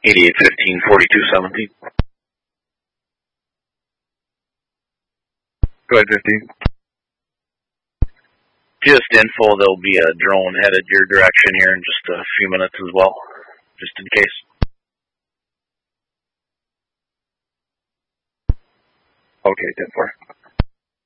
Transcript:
8815 4217. Go ahead, 15. Just info, there'll be a drone headed your direction here in just a few minutes as well, just in case. Okay, 10-4.